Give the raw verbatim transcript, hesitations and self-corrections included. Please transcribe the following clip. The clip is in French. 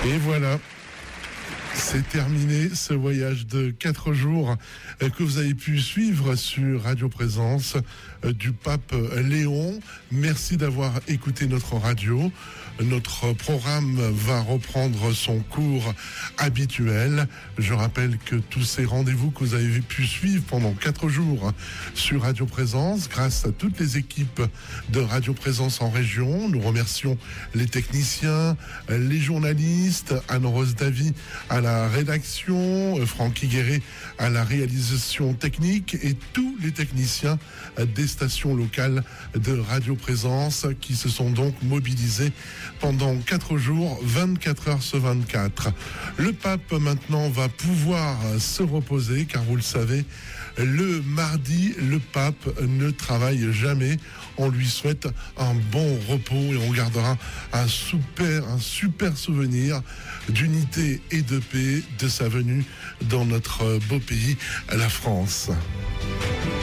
Et voilà, c'est terminé ce voyage de quatre jours que vous avez pu suivre sur Radio Présence du pape Léon. Merci d'avoir écouté notre radio. Notre programme va reprendre son cours habituel. Je rappelle que tous ces rendez-vous que vous avez pu suivre pendant quatre jours sur Radio Présence, grâce à toutes les équipes de Radio Présence en région. Nous remercions les techniciens, les journalistes, Anne-Rose Davy à la rédaction, Francky Guéret à la réalisation technique et tous les techniciens des stations locales de Radio Présence qui se sont donc mobilisés pendant quatre jours, vingt-quatre heures sur vingt-quatre. Le pape maintenant va pouvoir se reposer car vous le savez, le mardi, le pape ne travaille jamais. On lui souhaite un bon repos et on gardera un super, un super souvenir d'unité et de paix de sa venue dans notre beau pays, la France.